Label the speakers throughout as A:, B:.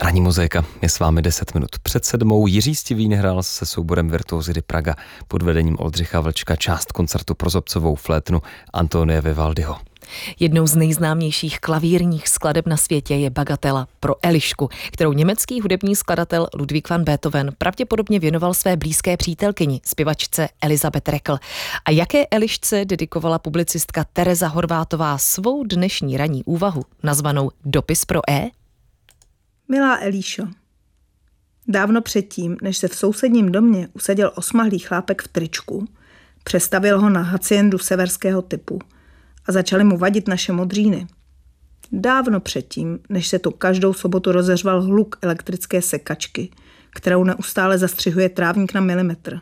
A: Ranní mozaika je s vámi 10 minut před 7. Jiří Stivín hrál se souborem Virtuosi Praga pod vedením Oldřicha Vlčka část koncertu pro zobcovou flétnu Antonia Vivaldiho.
B: Jednou z nejznámějších klavírních skladeb na světě je Bagatela pro Elišku, kterou německý hudební skladatel Ludwig van Beethoven pravděpodobně věnoval své blízké přítelkyni, zpěvačce Elizabeth Rekl. A jaké Elišce dedikovala publicistka Tereza Horvátová svou dnešní ranní úvahu, nazvanou Dopis pro E?
C: Milá Elíšo, dávno předtím, než se v sousedním domě usadil osmahlý chlápek v tričku, přestavil ho na haciendu severského typu a začaly mu vadit naše modříny. Dávno předtím, než se tu každou sobotu rozeřval hluk elektrické sekačky, kterou neustále zastřihuje trávník na milimetr.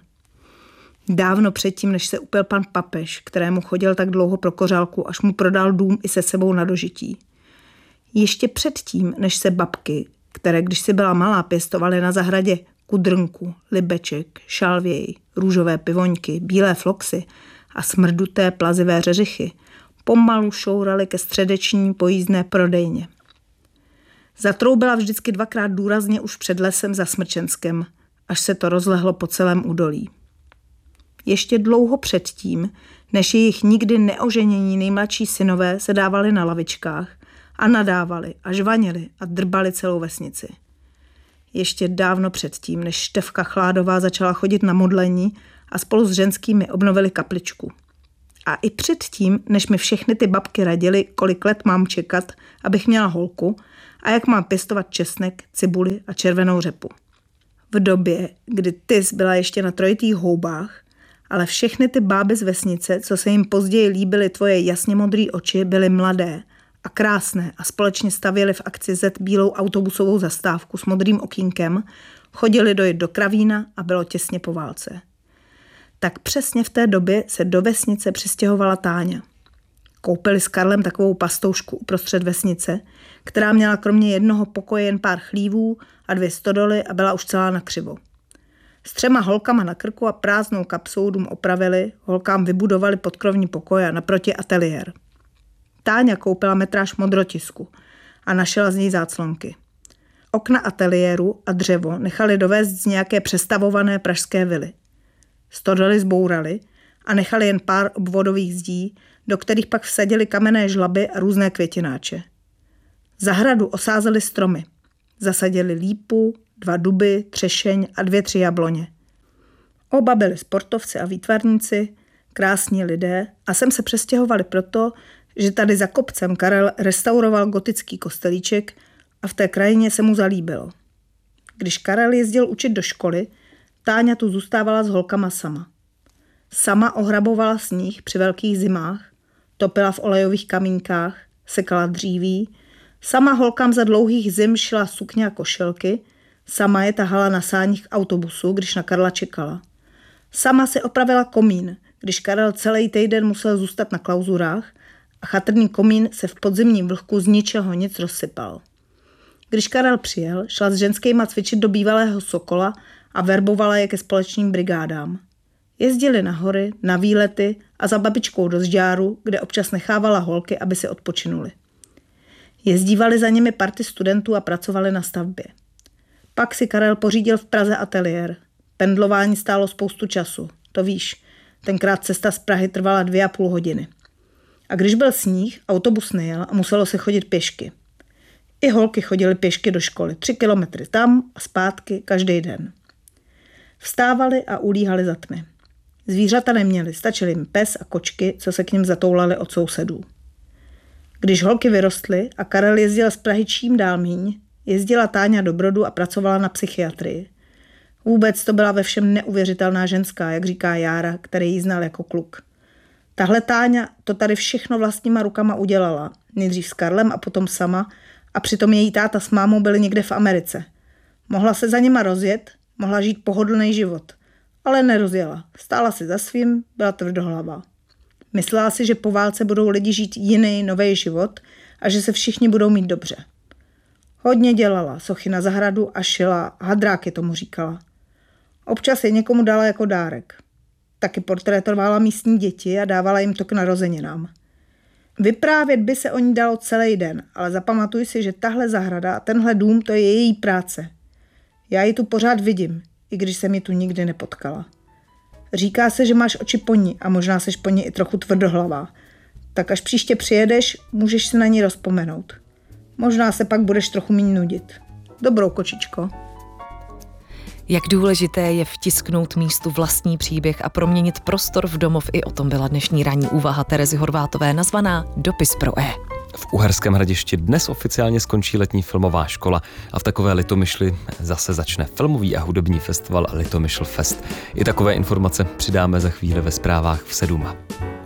C: Dávno předtím, než se upil pan papež, kterému chodil tak dlouho pro kořálku, až mu prodal dům i se sebou na dožití. Ještě předtím, než se babky, které když si byla malá, pěstovaly na zahradě kudrnku, libeček, šalvěj, růžové pivoňky, bílé floxy a smrduté plazivé řeřichy, pomalu šouraly ke středeční pojízdné prodejně. Zatroubila vždycky dvakrát důrazně už před lesem za Smrčenskem, až se to rozlehlo po celém údolí. Ještě dlouho předtím, než jejich nikdy neoženění nejmladší synové se dávali na lavičkách a nadávali a žvanili a drbali celou vesnici. Ještě dávno předtím, než Štefka Chládová začala chodit na modlení a spolu s ženskými obnovili kapličku. A i předtím, než mi všechny ty babky radily, kolik let mám čekat, abych měla holku a jak mám pěstovat česnek, cibuli a červenou řepu. V době, kdy Tys byla ještě na trojitých houbách, ale všechny ty báby z vesnice, co se jim později líbily tvoje jasně modrý oči, byly mladé a krásné a společně stavěli v akci Z bílou autobusovou zastávku s modrým okýnkem, chodili dojet do Kravína a bylo těsně po válce. Tak přesně v té době se do vesnice přistěhovala Táňa. Koupili s Karlem takovou pastoušku uprostřed vesnice, která měla kromě jednoho pokoje jen pár chlívů a 2 stodoly a byla už celá nakřivo. S 3 holkama na krku a prázdnou kapsou dům opravili, holkám vybudovali podkrovní pokoj a naproti ateliér. Táňa koupila metráž modrotisku a našela z něj záclonky. Okna ateliéru a dřevo nechali dovést z nějaké přestavované pražské vily. Stodoly zbourali a nechali jen pár obvodových zdí, do kterých pak vsadili kamenné žlaby a různé květináče. Zahradu osázeli stromy. Zasadili lípu, 2 duby, třešeň a 2-3 jabloně. Oba byli sportovci a výtvarníci, krásní lidé a sem se přestěhovali proto, že tady za kopcem Karel restauroval gotický kostelíček a v té krajině se mu zalíbilo. Když Karel jezdil učit do školy, Táňa tu zůstávala s holkama sama. Sama ohrabovala sníh při velkých zimách, topila v olejových kamínkách, sekala dříví, sama holkám za dlouhých zim šila sukně a košilky, sama je tahala na sáních autobusu, když na Karla čekala. Sama si opravila komín, když Karel celý týden musel zůstat na klauzurách a chatrný komín se v podzimním vlhku z ničeho nic rozsypal. Když Karel přijel, šla s ženskýma cvičit do bývalého Sokola a verbovala je ke společným brigádám. Jezdili na hory, na výlety a za babičkou do Žďáru, kde občas nechávala holky, aby si odpočinuli. Jezdívali za nimi party studentů a pracovali na stavbě. Pak si Karel pořídil v Praze ateliér. Pendlování stálo spoustu času, to víš. Tenkrát cesta z Prahy trvala 2,5 hodiny. A když byl sníh, autobus nejel a muselo se chodit pěšky. I holky chodily pěšky do školy, 3 kilometry tam a zpátky každý den. Vstávali a ulíhali za tmy. Zvířata neměli, stačil jim pes a kočky, co se k nim zatoulali od sousedů. Když holky vyrostly a Karel jezdil z Prahy čím dál míň, jezdila Táňa do Brodu a pracovala na psychiatrii. Vůbec to byla ve všem neuvěřitelná ženská, jak říká Jára, který ji znal jako kluk. Tahle Táňa to tady všechno vlastníma rukama udělala, nejdřív s Karlem a potom sama, a přitom její táta s mámou byli někde v Americe. Mohla se za nima rozjet, mohla žít pohodlný život, ale nerozjela. Stála si za svým, byla tvrdohlavá. Myslela si, že po válce budou lidi žít jiný, nový život a že se všichni budou mít dobře. Hodně dělala, sochy na zahradu a šila, hadráky tomu říkala. Občas je někomu dala jako dárek. Taky portrétovala místní děti a dávala jim to k narozeninám. Vyprávět by se o ní dalo celý den, ale zapamatuj si, že tahle zahrada a tenhle dům, to je její práce. Já ji tu pořád vidím, i když jsem ji tu nikdy nepotkala. Říká se, že máš oči po ní a možná seš po ní i trochu tvrdohlavá. Tak až příště přijedeš, můžeš se na ní rozpomenout. Možná se pak budeš trochu méně nudit. Dobrou, kočičko.
B: Jak důležité je vtisknout místu vlastní příběh a proměnit prostor v domov, i o tom byla dnešní ranní úvaha Terezy Horvátové nazvaná Dopis pro E.
A: V Uherském Hradišti dnes oficiálně skončí letní filmová škola a v takové Litomyšli zase začne filmový a hudební festival Litomyšl Fest. I takové informace přidáme za chvíli ve zprávách v 7.